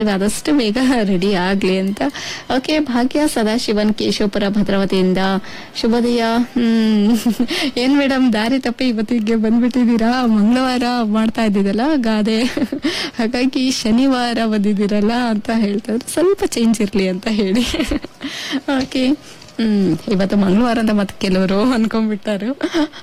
ಆದಷ್ಟು ಬೇಗ ರೆಡಿ ಆಗ್ಲಿ ಅಂತ. ಓಕೆ, ಭಾಗ್ಯ ಸದಾಶಿವನ್ ಕೇಶವಪುರ ಭದ್ರಾವತಿಯಿಂದ ಶುಭೋದಯ. ಏನ್ ಮೇಡಮ್ ದಾರಿ ತಪ್ಪಿ ಇವತ್ತಿಗೆ ಬಂದ್ಬಿಟ್ಟಿದ್ದೀರಾ? ಮಂಗಳವಾರ ಮಾಡ್ತಾ ಇದ್ದಿದ್ದಲ್ಲ ಗಾದೆ, ಹಾಗಾಗಿ ಶನಿವಾರ ಬಂದಿದ್ದೀರಲ್ಲ ಅಂತ ಹೇಳ್ತಾರೆ. ಸ್ವಲ್ಪ ಚೇಂಜ್ ಇರ್ಲಿ ಅಂತ ಹೇಳಿ. ಓಕೆ, ಇವತ್ತು ಮಂಗಳವಾರ ಅಂತ ಮತ್ತೆ ಕೆಲವರು ಅನ್ಕೊಂಡ್ಬಿಟ್ಟಾರು.